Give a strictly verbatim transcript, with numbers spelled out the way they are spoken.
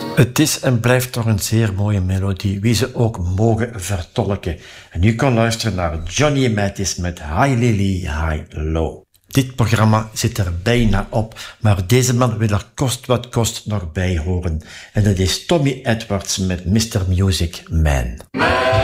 Het is en blijft toch een zeer mooie melodie, wie ze ook mogen vertolken. En u kan luisteren naar Johnny Mathis met High Lily, High Low. Dit programma zit er bijna op, maar deze man wil er kost wat kost nog bij horen. En dat is Tommy Edwards met mister Music Man.